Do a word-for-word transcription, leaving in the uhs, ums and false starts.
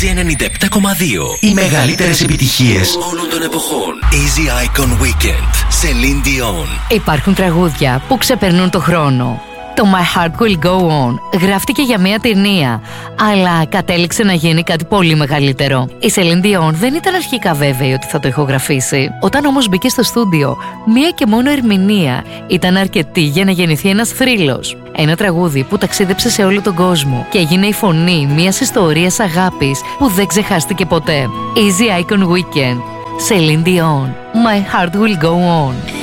Easy ενενήντα επτά κόμμα δύο. Οι μεγαλύτερες επιτυχίες όλων των εποχών. Easy Icon Weekend. Celine Dion. Υπάρχουν τραγούδια που ξεπερνούν το χρόνο. Το My Heart Will Go On γράφτηκε για μια ταινία, αλλά κατέληξε να γίνει κάτι πολύ μεγαλύτερο. Η Celine Dion δεν ήταν αρχικά βέβαιη ότι θα το ηχογραφήσει. Όταν όμως μπήκε στο στούντιο, μία και μόνο ερμηνεία ήταν αρκετή για να γεννηθεί ένας θρύλος. Ένα τραγούδι που ταξίδεψε σε όλο τον κόσμο και έγινε η φωνή μιας ιστορίας αγάπης που δεν ξεχάστηκε ποτέ. Easy Icon Weekend. Celine Dion. My Heart Will Go On.